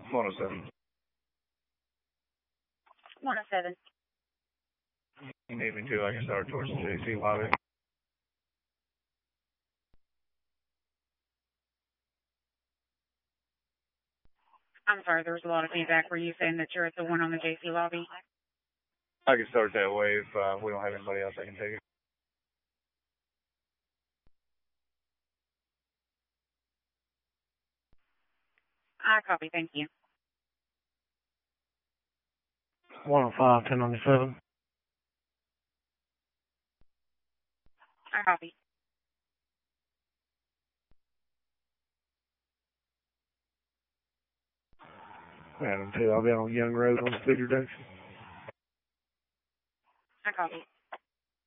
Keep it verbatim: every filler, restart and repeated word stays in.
one oh seven. one oh seven. You need me to, I can start towards the J C lobby. I'm sorry, there was a lot of feedback. Were you saying that you're at the one on the J C lobby? I can start that way if uh, we don't have anybody else I can take it. I copy, thank you. one oh five, ten ninety-seven. I copy. Madam two, I'll be on Young Road on speed reduction. I copy.